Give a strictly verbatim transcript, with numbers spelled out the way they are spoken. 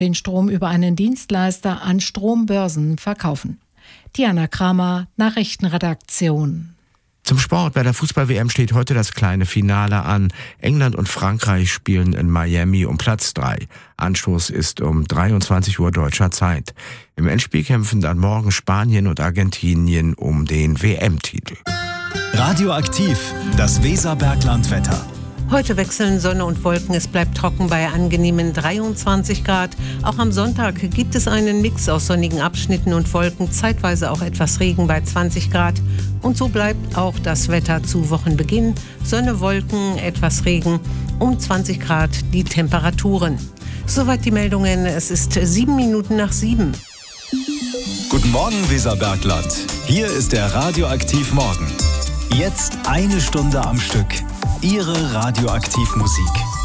den Strom über einen Dienstleister an Strombörsen verkaufen. Diana Kramer, Nachrichtenredaktion. Zum Sport. Bei der Fußball-W M steht heute das kleine Finale an. England und Frankreich spielen in Miami um Platz drei. Anstoß ist um dreiundzwanzig Uhr deutscher Zeit. Im Endspiel kämpfen dann morgen Spanien und Argentinien um den W M-Titel. Radioaktiv, das Weserberglandwetter. Heute wechseln Sonne und Wolken. Es bleibt trocken bei angenehmen dreiundzwanzig Grad. Auch am Sonntag gibt es einen Mix aus sonnigen Abschnitten und Wolken, zeitweise auch etwas Regen bei zwanzig Grad. Und so bleibt auch das Wetter zu Wochenbeginn. Sonne, Wolken, etwas Regen, um zwanzig Grad die Temperaturen. Soweit die Meldungen. Es ist sieben Minuten nach sieben. Guten Morgen, Weserbergland. Hier ist der Radioaktiv Morgen. Jetzt eine Stunde am Stück. Ihre Radioaktivmusik.